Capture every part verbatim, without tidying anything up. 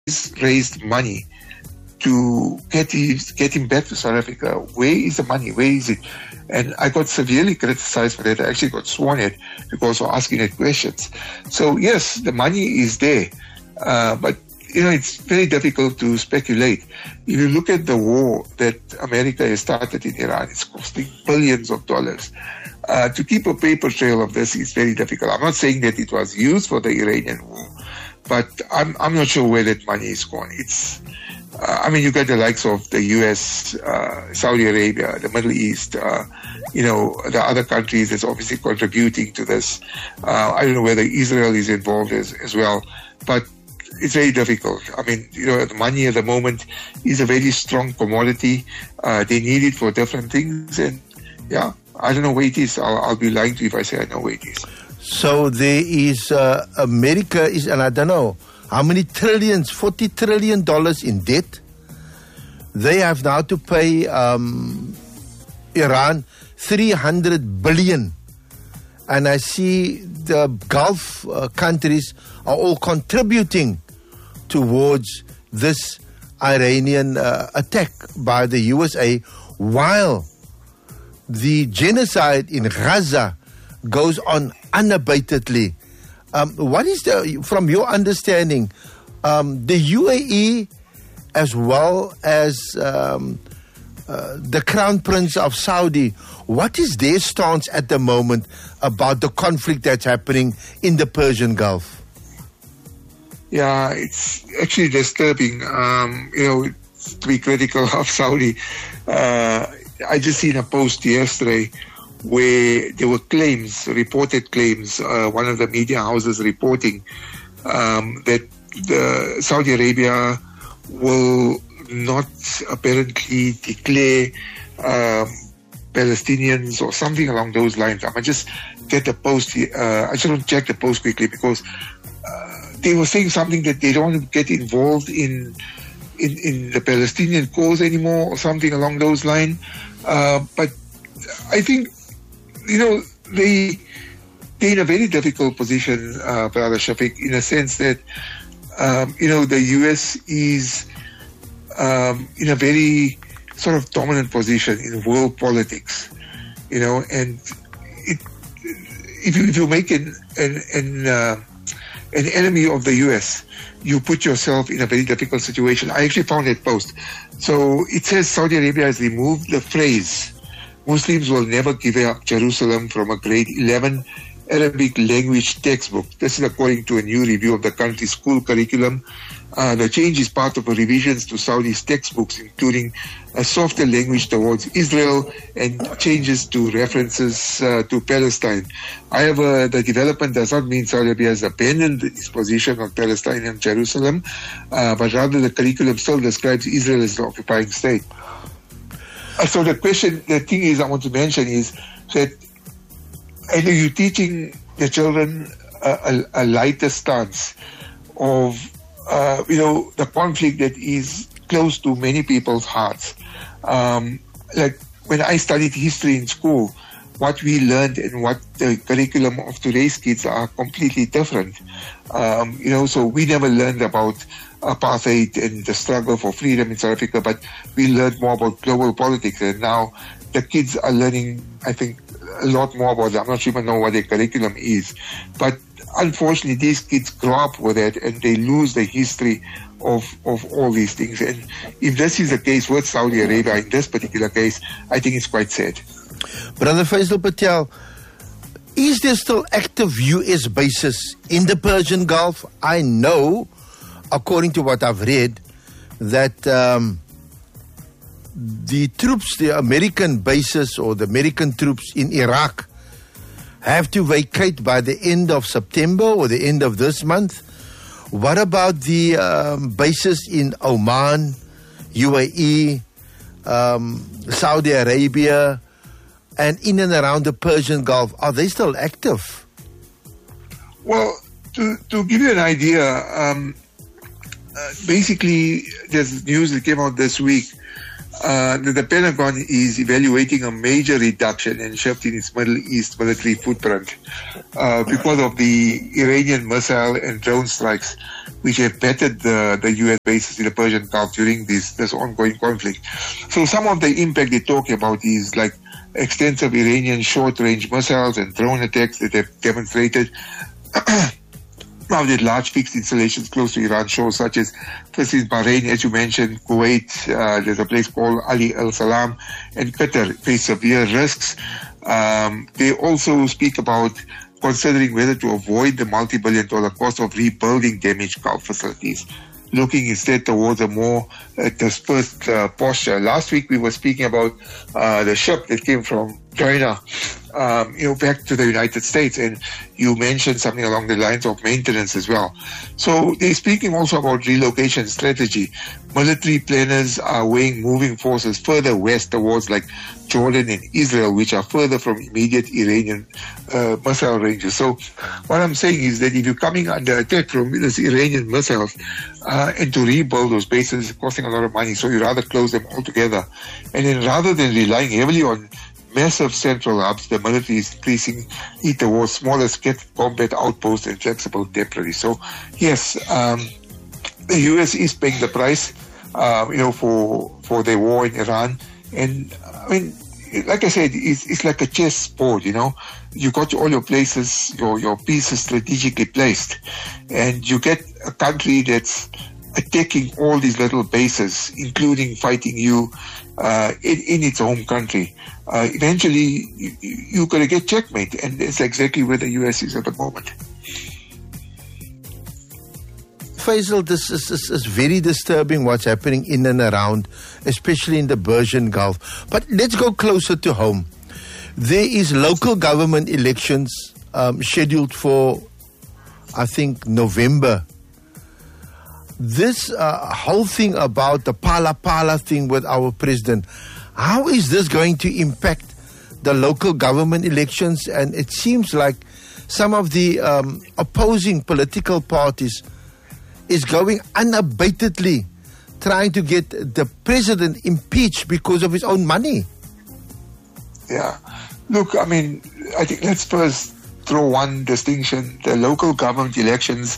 raised money to get him, get him back to South Africa. Where is the money? Where is it? And I got severely criticized for that. I actually got sworn at because of asking that questions. So yes, the money is there, uh, but you know, it's very difficult to speculate. If you look at the war that America has started in Iran, it's costing billions of dollars. Uh, to keep a paper trail of this is very difficult. I'm not saying that it was used for the Iranian war, but I'm I'm not sure where that money is going. It's, uh, I mean, you got the likes of the U S, uh, Saudi Arabia, the Middle East, uh, you know, the other countries that's obviously contributing to this. Uh, I don't know whether Israel is involved as, as well, but it's very difficult. I mean, you know, the money at the moment is a very strong commodity. Uh, they need it for different things. And yeah, I don't know where it is. I'll, I'll be lying to you if I say I know where it is. So there is, uh, America is, and I don't know how many trillions, forty trillion dollars in debt. They have now to pay um, Iran three hundred billion. And I see the Gulf uh, countries are all contributing towards this Iranian uh, attack by the U S A, while the genocide in Gaza goes on unabatedly. Um, what is the, from your understanding, um, the U A E as well as um, uh, the Crown Prince of Saudi, what is their stance at the moment about the conflict that's happening in the Persian Gulf? Yeah, it's actually disturbing, um, you know, to be critical of Saudi. Uh, I just seen a post yesterday where there were claims, reported claims, uh, one of the media houses reporting um, that the Saudi Arabia will not apparently declare um, Palestinians or something along those lines. I might just get the post, uh, I just want to check the post quickly because uh, they were saying something that they don't want to get involved in, in, in the Palestinian cause anymore or something along those lines. Uh, but I think, you know, they, they're in a very difficult position, uh, Brother Shafiq, in a sense that, um, you know, the U S is um, in a very sort of dominant position in world politics, you know, and it, if you, if you make an, an, an, uh, an enemy of the U S, you put yourself in a very difficult situation. I actually found that post. So it says Saudi Arabia has removed the phrase, Muslims will never give up Jerusalem, from a grade eleven Arabic language textbook. This is according to a new review of the country's school curriculum. Uh, the change is part of revisions to Saudi's textbooks, including a softer language towards Israel and changes to references uh, to Palestine. However, the development does not mean Saudi Arabia has abandoned its position on Palestine and Jerusalem, uh, but rather the curriculum still describes Israel as the occupying state. Uh, so the question, the thing is I want to mention is that either you're teaching the children a, a, a lighter stance of Uh, you know, the conflict that is close to many people's hearts. Um, like when I studied history in school, what we learned and what the curriculum of today's kids are completely different. Um, you know, so we never learned about apartheid and the struggle for freedom in South Africa, but we learned more about global politics. And now the kids are learning, I think, a lot more about it. I'm not sure even know what their curriculum is. But unfortunately, these kids grow up with it and they lose the history of, of all these things. And if this is the case with Saudi Arabia, in this particular case, I think it's quite sad. Brother Faisal Patel, is there still active U S bases in the Persian Gulf? I know, according to what I've read, that um, the troops, the American bases or the American troops in Iraq have to vacate by the end of September or the end of this month. What about the um, bases in Oman, U A E, um, Saudi Arabia, and in and around the Persian Gulf? Are they still active? Well, to, to give you an idea, um, uh, basically there's news that came out this week Uh, the, the Pentagon is evaluating a major reduction and shift in its Middle East military footprint uh, because of the Iranian missile and drone strikes which have battered the, the U S bases in the Persian Gulf during this, this ongoing conflict. So some of the impact they're talking about is like extensive Iranian short-range missiles and drone attacks that have demonstrated. Now, there are large fixed installations close to Iran shores, such as, first is Bahrain, as you mentioned, Kuwait, uh, there's a place called Ali Al Salam, and Qatar face severe risks. Um, they also speak about considering whether to avoid the multi-billion dollar cost of rebuilding damaged Gulf facilities, looking instead towards a more uh, dispersed uh, posture. Last week we were speaking about uh, the ship that came from China, um, you know, back to the United States, and you mentioned something along the lines of maintenance as well. So they're speaking also about relocation strategy. Military planners are weighing moving forces further west towards like Jordan and Israel, which are further from immediate Iranian uh, missile ranges. So what I'm saying is that if you're coming under attack from these Iranian missiles, uh, and to rebuild those bases is costing a lot of money, so you rather close them altogether. And then rather than relying heavily on massive central hubs, the military is increasingly towards smaller combat outposts and flexible temporary. So yes, um, the U S is paying the price, uh, you know, for for the war in Iran. And I mean, like I said, it's, it's like a chess board, you know. You got all your places, your, your pieces strategically placed, and you get a country that's attacking all these little bases, including fighting you uh, in, in its home country. Uh, eventually, you, you're going to get checkmate, and that's exactly where the U S is at the moment. Faisal, this is, is, is very disturbing what's happening in and around, especially in the Persian Gulf. But let's go closer to home. There is local government elections um, scheduled for, I think, November. This uh, whole thing about the Pala Pala thing with our president, how is this going to impact the local government elections? And it seems like some of the um, opposing political parties is going unabatedly trying to get the president impeached because of his own money. Yeah. Look, I mean, I think let's first throw one distinction. The local government elections,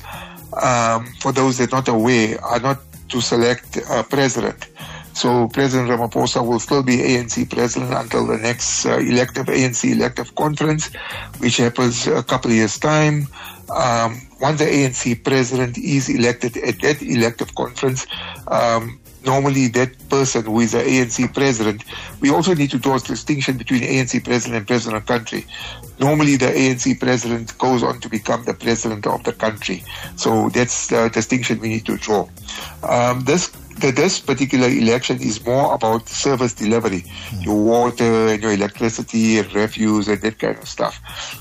um, for those that are not aware, are not to select a president. So President Ramaphosa will still be A N C president until the next uh, elective A N C elective conference, which happens a couple of years' time. Um, once the A N C president is elected at that elective conference, um, normally that person who is the A N C president, we also need to draw a distinction between A N C president and president of the country. Normally the A N C president goes on to become the president of the country. So that's the distinction we need to draw. Um, this the, this particular election is more about service delivery, mm. your water and your electricity and refuse and that kind of stuff.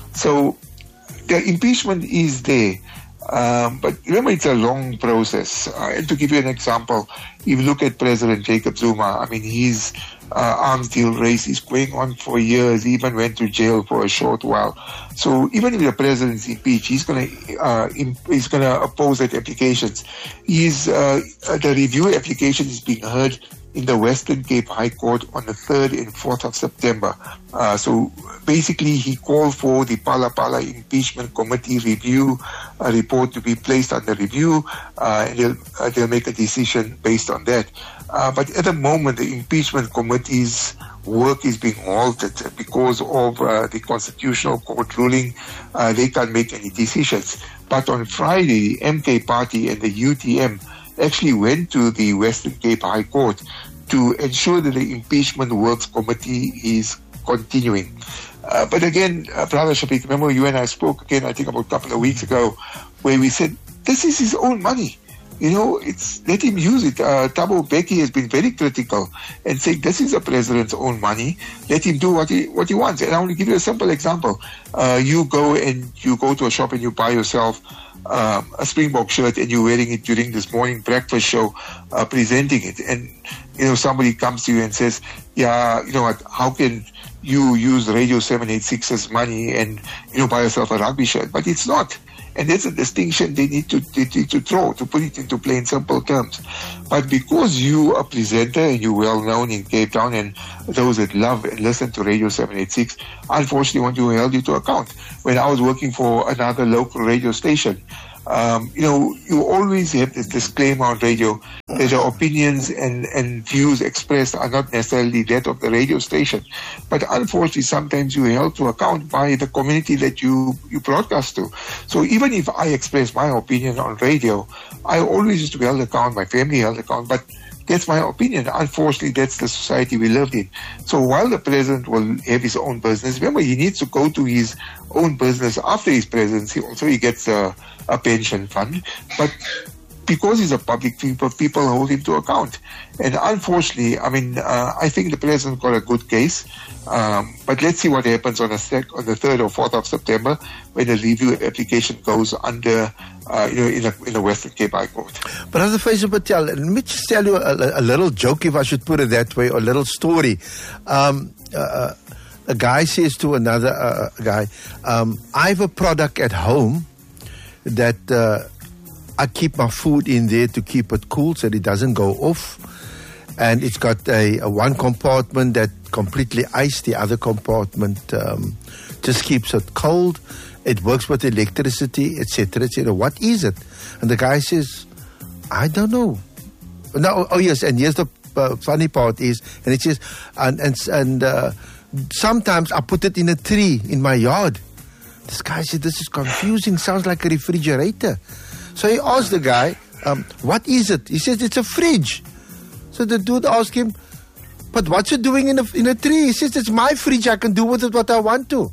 So the impeachment is there. Um, but remember, it's a long process. Uh, and to give you an example, if you look at President Jacob Zuma, I mean, his uh, arms deal race is going on for years. He even went to jail for a short while. So even if the president's impeached, he's going to uh, imp- he's going to oppose that applications. He's uh, the review application is being heard in the Western Cape High Court on the third and fourth of September. Uh, so basically, he called for the Pala Pala Impeachment Committee review a report to be placed under review, uh, and they'll, uh, they'll make a decision based on that. Uh, but at the moment, the impeachment committee's work is being halted because of uh, the Constitutional Court ruling. Uh, they can't make any decisions. But on Friday, the M K Party and the U T M actually went to the Western Cape High Court to ensure that the Impeachment Works Committee is continuing. Uh, but again, uh, Brother Shafiq, remember you and I spoke again, I think about a couple of weeks ago, where we said, this is his own money. You know, it's let him use it. Uh, Thabo Mbeki has been very critical and saying this is the president's own money. Let him do what he what he wants. And I want to give you a simple example. Uh, you go and you go to a shop and you buy yourself um, a Springbok shirt and you're wearing it during this morning breakfast show, uh, presenting it. And, you know, somebody comes to you and says, yeah, you know what, how can you use Radio seven eighty-six's money and, you know, buy yourself a rugby shirt? But it's not. And that's a distinction they need to, they need to draw, to put it into plain, simple terms. But because you are a presenter and you're well known in Cape Town, and those that love and listen to Radio seven eighty-six, unfortunately want to hold you to account. When I was working for another local radio station, Um, you know, you always have this disclaimer on radio that your opinions and, and views expressed are not necessarily that of the radio station. But unfortunately, sometimes you're held to account by the community that you, you broadcast to. So even if I express my opinion on radio, I always used to be held account, my family held account, but that's my opinion. Unfortunately, that's the society we lived in. So while the president will have his own business, remember, he needs to go to his own business after his presidency. Also, he gets a, a pension fund. But because he's a public figure, people hold him to account. And unfortunately, I mean, uh, I think the president got a good case. Um, but let's see what happens on the, sec- on the third or fourth of September when the review application goes under, uh, you know, in, a, in the Western Cape High Court. Brother Faisal Patel, let me just tell you a, a little joke, if I should put it that way, or a little story. Um, uh, a guy says to another uh, guy, um, I have a product at home that uh, I keep my food in there to keep it cool so that it doesn't go off. And it's got a, a one compartment that completely iced, the other compartment um, just keeps it cold. It works with electricity, et cetera, et cetera. What is it? And the guy says, I don't know. No, oh yes, and here's the uh, funny part is, and it says, and and, and uh, sometimes I put it in a tree in my yard. This guy said, this is confusing, sounds like a refrigerator. So he asked the guy, um, what is it? He says, it's a fridge. So the dude asked him, but what's it doing in a, in a tree? He says, it's my fridge, I can do with it what I want to.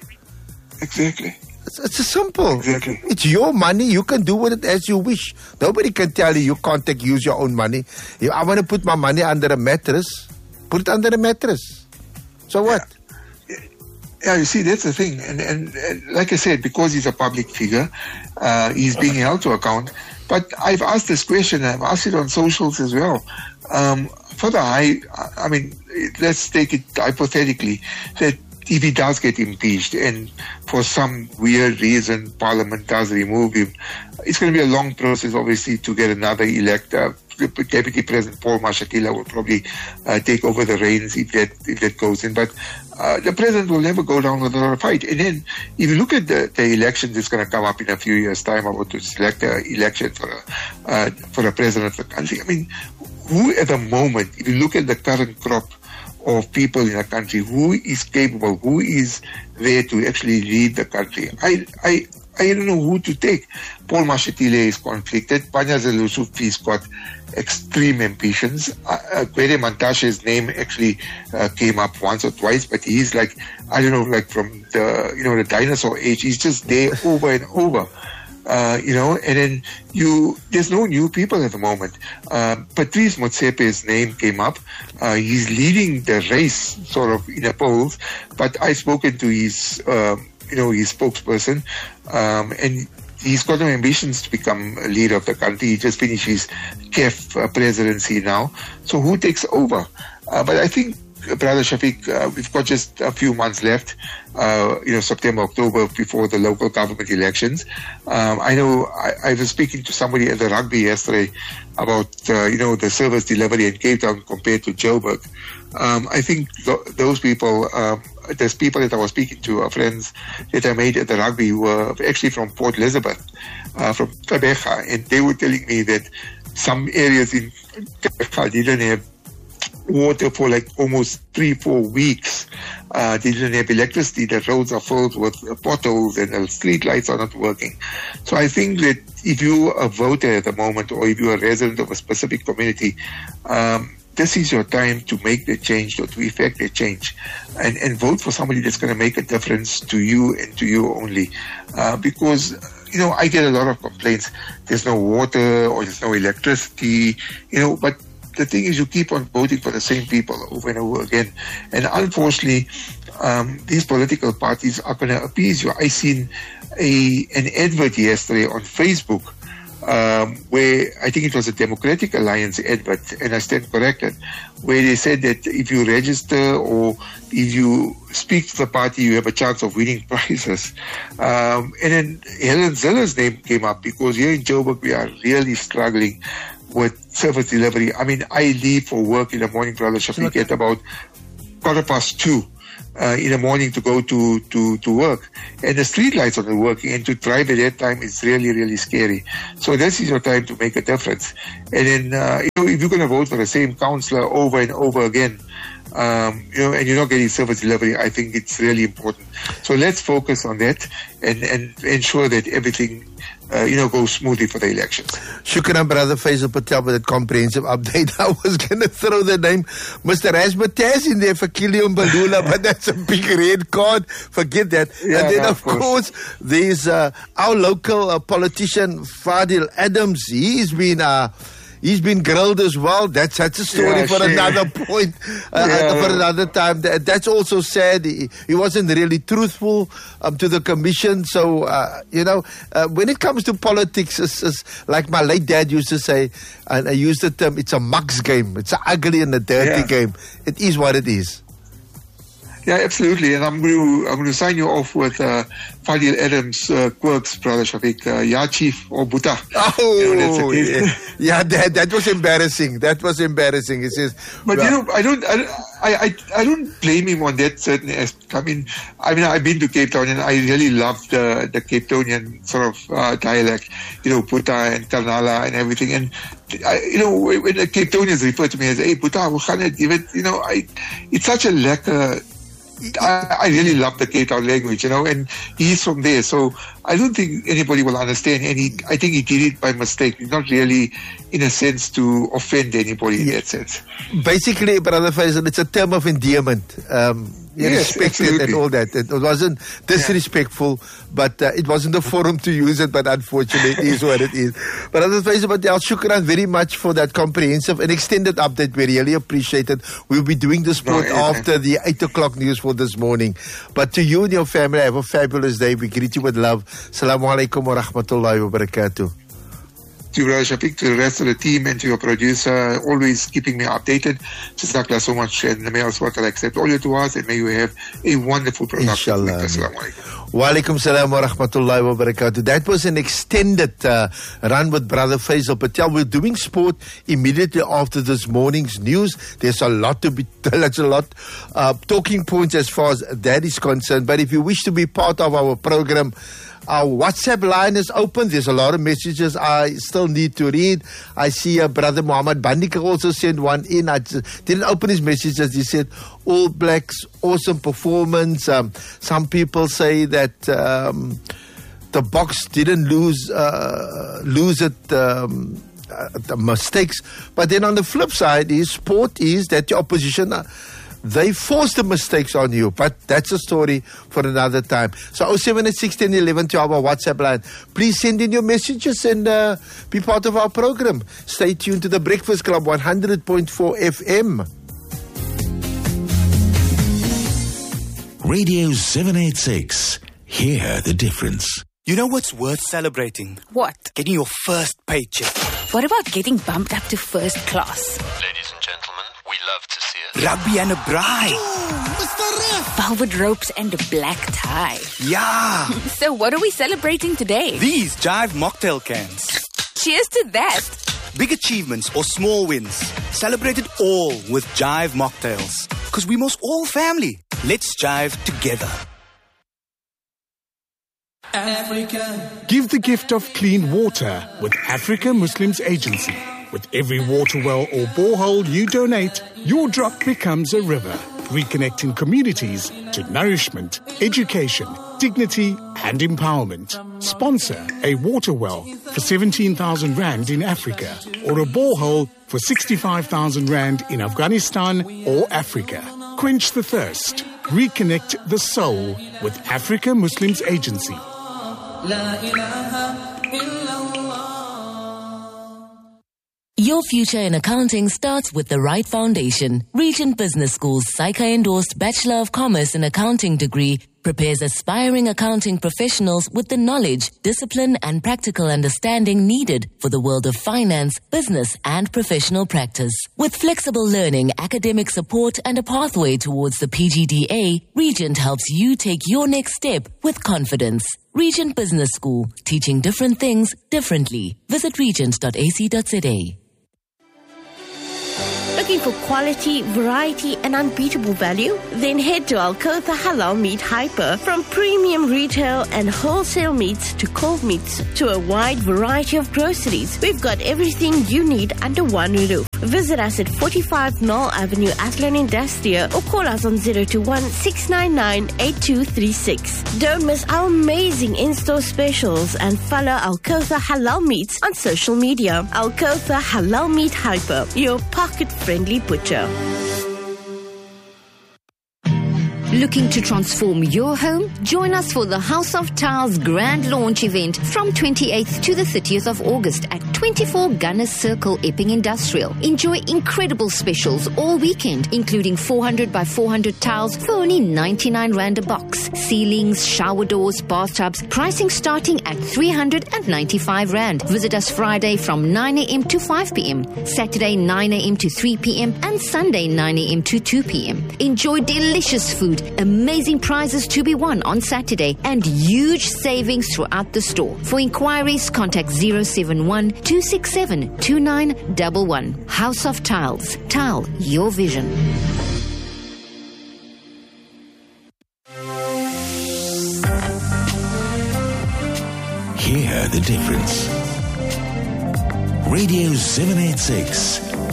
Exactly. It's, it's simple. Exactly. It's your money. You can do with it as you wish. Nobody can tell you you can't take, use your own money. If I want to put my money under a mattress, put it under a mattress. So what? Yeah, yeah you see, that's the thing. And, and, and like I said, because he's a public figure, uh, he's being held to account. But I've asked this question, I've asked it on socials as well. Um, for the high, I mean, let's take it hypothetically, that if he does get impeached and for some weird reason Parliament does remove him, it's going to be a long process, obviously, to get another elector. Deputy President Paul Mashatile will probably uh, take over the reins if that if that goes in. But uh, the president will never go down without a fight. And then, if you look at the, the election that's going to come up in a few years' time, about to select an election for a, uh, for a president of the country, I mean, who at the moment, if you look at the current crop of people in the country, who is capable, who is there to actually lead the country? I I. I don't know who to take. Paul Mashatile is conflicted. Panyaza Lesufi's got extreme ambitions. Uh, uh, Gwede Mantashe's name actually uh, came up once or twice, but he's like, I don't know, like from the, you know, the dinosaur age. He's just there over and over. Uh, you know, and then you, there's no new people at the moment. Uh, Patrice Motsepe's name came up. Uh, he's leading the race sort of in the polls, but I've spoken to his, um, you know, his spokesperson, um, and he's got no ambitions to become a leader of the country. He just finished his C A F uh, presidency now. So who takes over? Uh, but I think, uh, Brother Shafiq, uh, we've got just a few months left, uh, you know, September, October, before the local government elections. Um, I know I, I was speaking to somebody at the rugby yesterday about, uh, you know, the service delivery in Cape Town compared to Joburg. Um, I think th- those people, um, there's people that I was speaking to, uh, friends that I made at the rugby, who were actually from Port Elizabeth, uh, from Gqeberha, and they were telling me that some areas in Gqeberha didn't have water for like almost three, four weeks. Uh, they didn't have electricity. The roads are filled with uh, potholes and the street lights are not working. So I think that if you're a voter at the moment, or if you're a resident of a specific community, um, this is your time to make the change, or to effect the change, and, and vote for somebody that's going to make a difference to you and to you only. Uh, because, you know, I get a lot of complaints. There's no water or there's no electricity, you know, but the thing is, you keep on voting for the same people over and over again. And unfortunately, um, these political parties are going to appease you. I seen a an advert yesterday on Facebook, Um, where I think it was a Democratic Alliance advert, and I stand corrected, where they said that if you register or if you speak to the party, you have a chance of winning prizes. Um, and then Helen Ziller's name came up, because here in Joburg we are really struggling with service delivery. I mean, I leave for work in the morning, Brother Shafiq, at about quarter past two. uh, in the morning to go to, to, to work, and the street lights are not working, and to drive at that time is really, really scary. So this is your time to make a difference. And then, uh, you know, if you're going to vote for the same councillor over and over again, um, you know, and you're not getting service delivery, I think it's really important. So let's focus on that and, and ensure that everything Uh, you know, go smoothly for the elections. Shukran, Brother Faisal Patel, with that comprehensive update. I was going to throw the name Mister Razzmatazz in there for Kilium Balula, but that's a big red card. Forget that. Yeah, and then, no, of, of course, course there's uh, our local uh, politician, Fadil Adams. He's been... Uh, He's been grilled as well. That's that's a story yeah, for sure. another point, uh, yeah, for yeah. another time. That, that's also sad. He, he wasn't really truthful um, to the commission. So, uh, you know, uh, when it comes to politics, it's, it's like my late dad used to say, and I used the term, it's a muck's game. It's an ugly and a dirty Yeah. game. It is what it is. Yeah, absolutely. And I'm going to I'm going to sign you off with uh, Fadil Adams' uh, quirks, Brother Shafiq. Uh, Ya Chief or Buta. Oh, you know, that's okay. yeah, yeah that, that was embarrassing. That was embarrassing. He says, But well, you know, I don't, I, I, I don't blame him on that certain aspect. I mean, I mean, I've been to Cape Town and I really love the the Cape Townian sort of uh, dialect. You know, Buta and Karnala and everything. And I, you know, when the Cape Townians refer to me as, "Hey, Buta, hoe gaan het?" You know, I, it's such a lekker. I, I really love the Cape Town language, you know, and he's from there, so I don't think anybody will understand. And he, I think he did it by mistake, not really in a sense to offend anybody in that sense. Basically, Brother Faisal, it's a term of endearment. Um, you Yes, respect it and absolutely. all that. It wasn't disrespectful, but uh, it wasn't the forum to use it, but unfortunately it is what it is. Brother Faisal Patel, shukran very much for that comprehensive and extended update. We really appreciate it. We'll be doing the sport No, after the eight o'clock news for this morning. But to you and your family, have a fabulous day. We greet you with love. Assalamu alaikum wa rahmatullahi wa barakatuh. To you, Brother Shafiq, to the rest of the team, and to your producer, always keeping me updated. Jazakallah so much, and may Allah accept all your du'as, and may you have a wonderful production. Inshallah. Assalamu alaikum. Wa alaikum salam wa rahmatullahi wa barakatuh. That was an extended uh, run with Brother Faisal Patel. We're doing sport immediately after this morning's news. There's a lot to be, there's a lot uh, talking points as far as that is concerned. But if you wish to be part of our program, our WhatsApp line is open. There's a lot of messages I still need to read. I see uh, Brother Muhammad Bandika also sent one in. I just didn't open his messages. He said, All Blacks, awesome performance. Um, some people say that um, the Boks didn't lose uh, lose it. Um, uh, the mistakes. But then on the flip side is sport is that the opposition... Uh, They force the mistakes on you, but that's a story for another time. So oh seven eight six, one oh one one to our WhatsApp line. Please send in your messages and uh, be part of our program. Stay tuned to the Breakfast Club, one hundred point four F M. Radio seven eighty-six. Hear the difference. You know what's worth celebrating? What? Getting your first paycheck. What about getting bumped up to first class? Ladies and gentlemen, we love to see it. Rugby and a braai. Velvet ropes and a black tie. Yeah. So what are we celebrating today? These Jive mocktail cans. Cheers to that. Big achievements or small wins. Celebrate it all with Jive mocktails. Because we must all family. Let's jive together. Africa. Give the gift of clean water with Africa Muslims Agency. With every water well or borehole you donate, your drop becomes a river, reconnecting communities to nourishment, education, dignity and empowerment. Sponsor a water well for seventeen thousand rand in Africa or a borehole for sixty-five thousand rand in Afghanistan or Africa. Quench the thirst. Reconnect the soul with Africa Muslims Agency. Your future in accounting starts with the right foundation. Regent Business School's S A I C A-endorsed Bachelor of Commerce in Accounting degree prepares aspiring accounting professionals with the knowledge, discipline, and practical understanding needed for the world of finance, business, and professional practice. With flexible learning, academic support, and a pathway towards the P G D A, Regent helps you take your next step with confidence. Regent Business School, teaching different things differently. Visit regent dot a c dot z a. A Looking for quality, variety, and unbeatable value? Then head to Al-Kotha Halal Meat Hyper. From premium retail and wholesale meats to cold meats to a wide variety of groceries, we've got everything you need under one roof. Visit us at forty-five Knoll Avenue, Athlone Industrial, or call us on zero two one, six nine nine, eight two three six. Don't miss our amazing in-store specials and follow Al-Kotha Halal Meats on social media. Al-Kotha Halal Meat Hyper, your pocket-friendly butcher. Looking to transform your home? Join us for the House of Tiles Grand Launch event from twenty-eighth to the thirtieth of August at twenty-four Gunners Circle, Epping Industrial. Enjoy incredible specials all weekend, including four hundred by four hundred tiles for only ninety-nine rand a box. Ceilings, shower doors, bathtubs, pricing starting at three hundred ninety-five rand. Visit us Friday from nine a.m. to five p.m., Saturday nine a.m. to three p.m. and Sunday nine a.m. to two p.m. Enjoy delicious food, amazing prizes to be won on Saturday, and huge savings throughout the store. For inquiries, contact zero seven one, two six seven, two nine one one. House of Tiles. Tile your vision. Hear the difference. Radio seven eighty-six